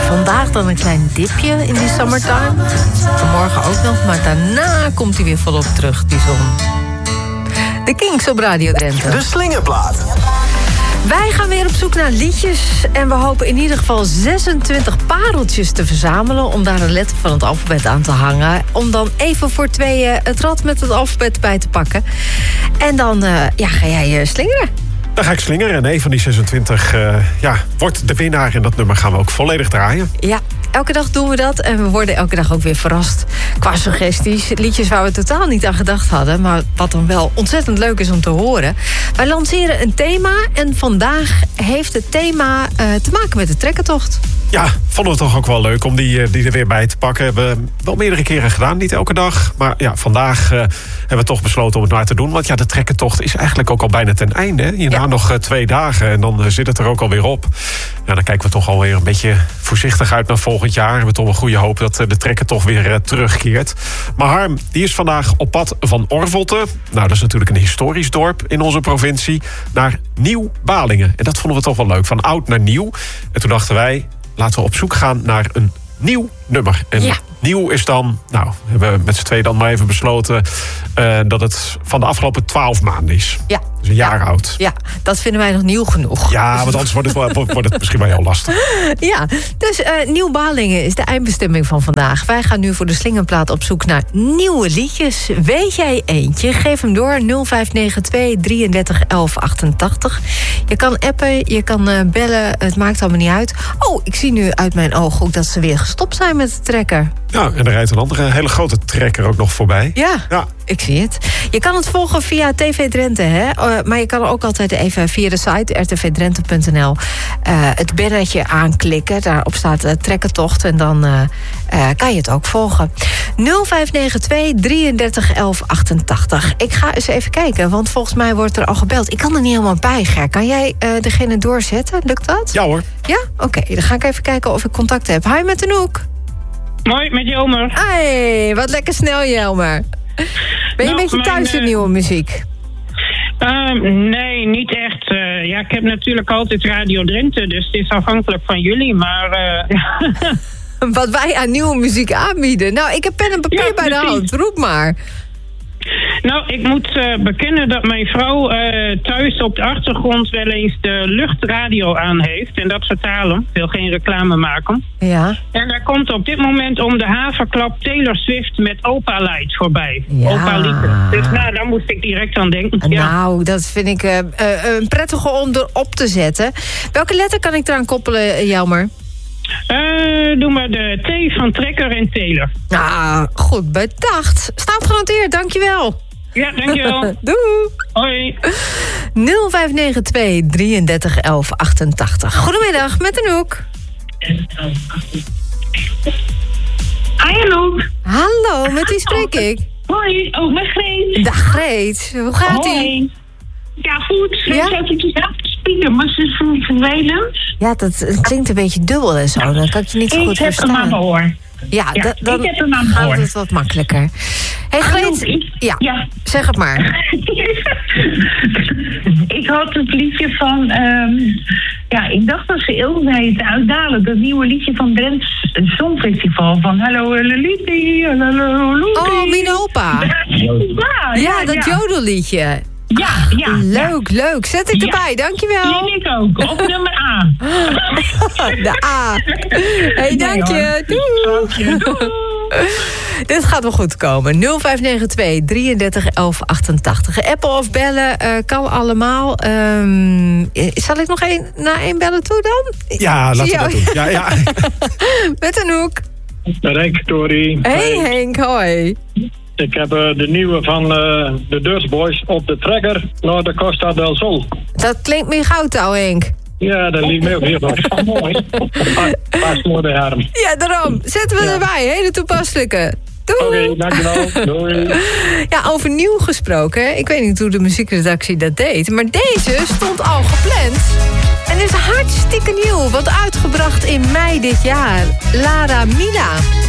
Vandaag dan een klein dipje in die summertime. Vanmorgen ook nog, maar daarna komt hij weer volop terug, die zon. De Kings op Radio Drenthe. De Slingerplaat. Wij gaan weer op zoek naar liedjes. En we hopen in ieder geval 26 pareltjes te verzamelen, om daar een letter van het alfabet aan te hangen. Om dan even voor tweeën het rad met het alfabet bij te pakken. En dan ga jij slingeren. Dan ga ik slingeren en een van die 26 wordt de winnaar. En dat nummer gaan we ook volledig draaien. Ja, elke dag doen we dat. En we worden elke dag ook weer verrast qua suggesties. Liedjes waar we totaal niet aan gedacht hadden, maar wat dan wel ontzettend leuk is om te horen. Wij lanceren een thema en vandaag heeft het thema te maken met de trekkertocht. Ja, vonden we toch ook wel leuk om die er weer bij te pakken. Hebben we wel meerdere keren gedaan, niet elke dag. Maar ja, vandaag hebben we toch besloten om het maar te doen. Want ja, de trekkertocht is eigenlijk ook al bijna ten einde. Hierna nog 2 dagen en dan zit het er ook alweer op. Ja, dan kijken we toch alweer een beetje voorzichtig uit naar volgend jaar. We hebben toch een goede hoop dat de trekkertocht weer terugkeert. Maar Harm, die is vandaag op pad van Orvelte. Nou, dat is natuurlijk een historisch dorp in onze provincie. Naar Nieuw-Balingen. En dat vonden we toch wel leuk, van oud naar nieuw. En toen dachten wij, laten we op zoek gaan naar een nieuw nummer. En nieuw is dan, hebben we met z'n tweeën dan maar even besloten dat het van de afgelopen 12 maanden is. Ja. Dus een jaar oud. Ja, dat vinden wij nog nieuw genoeg. Ja, want anders wordt het misschien wel heel lastig. Ja, dus Nieuw-Balingen is de eindbestemming van vandaag. Wij gaan nu voor de Slingerplaat op zoek naar nieuwe liedjes. Weet jij eentje? Geef hem door, 0592 33 11 88. Je kan appen, je kan bellen, het maakt allemaal niet uit. Oh, ik zie nu uit mijn ooghoek dat ze weer gestopt zijn met de trekker. Ja, en er rijdt een andere hele grote trekker ook nog voorbij. Ja. Ik zie het. Je kan het volgen via TV Drenthe, hè? Maar je kan ook altijd even via de site rtvdrenthe.nl het bannetje aanklikken. Daarop staat trekkertocht en dan kan je het ook volgen. 0592 33 11 88. Ik ga eens even kijken, want volgens mij wordt er al gebeld. Ik kan er niet helemaal bij, Ger. Kan jij degene doorzetten? Lukt dat? Ja hoor. Ja? Oké, dan ga ik even kijken of ik contact heb. Hi, met Anouk. Mooi, met Jelmer. Hey, wat lekker snel, Jelmer. Ben je een beetje thuis in nieuwe muziek? Nee, niet echt. Ik heb natuurlijk altijd Radio Drenthe, dus het is afhankelijk van jullie, maar... Wat wij aan nieuwe muziek aanbieden. Nou, ik heb pen en papier bij de hand. Roep maar. Nou, ik moet bekennen dat mijn vrouw thuis op de achtergrond wel eens de luchtradio aan heeft. En dat vertalen. Ik wil geen reclame maken. Ja. En daar komt op dit moment om de haverklap Taylor Swift met Opa Light voorbij. Ja. Opa Lieke. Dus daar moest ik direct aan denken. Nou, dat vind ik een prettige om erop te zetten. Welke letter kan ik eraan koppelen, Jelmer? Doe maar de T van Trekker en Taylor. Nou, goed bedacht. Staat genoteerd, dankjewel. Ja, dankjewel. Doei. Hoi. 0592 33 11 88. Goedemiddag, met Anouk. Hi Anouk. Hallo, met wie spreek ik? Hoi, met Greet. Dag Greet, hoe gaat ie? Ja, goed. Ja? Ik zat het aan te spieken, maar ze is vervelend. Ja, dat klinkt een beetje dubbel en zo. Dan kan ik je niet zo goed verstaan. Ik heb hem aan mijn oor. Ja, dan ik heb hem aan mijn gaat oor. het wat makkelijker. Hey Greet, ja, zeg het maar. Ik had het liedje van... ik dacht dat ze Ilse heette uitdalen. Dat nieuwe liedje van Drenthe Songfestival. Van Hallo Luluti, hallo Luluti. Oh, Minopa. Ja, dat jodelliedje. Ja. Leuk. Zet ik erbij, dankjewel. Ja, ik ook. Op nummer A. De A. Hey, dank je. Doei. Dit gaat wel goed komen. 0592 33 11 88. Appen of bellen kan allemaal. Zal ik nog naar één bellen toe dan? Ja, laten we dat doen. Ja. Met Anouk. Henk, Tori. Hey Henk, hoi. Ik heb de nieuwe van de Dutch Boys op de trekker naar de Costa del Sol. Dat klinkt meer goudtouw, Henk. Ja, dat liep me ook heel erg mooi. Pas mooi bij Harm. Ja, daarom. Zetten we erbij. Hele toepasselijke. Doei. Oké, dankjewel. Doei. Ja, over nieuw gesproken. Ik weet niet hoe de muziekredactie dat deed. Maar deze stond al gepland. En is hartstikke nieuw. Wat uitgebracht in mei dit jaar. Lara Mila.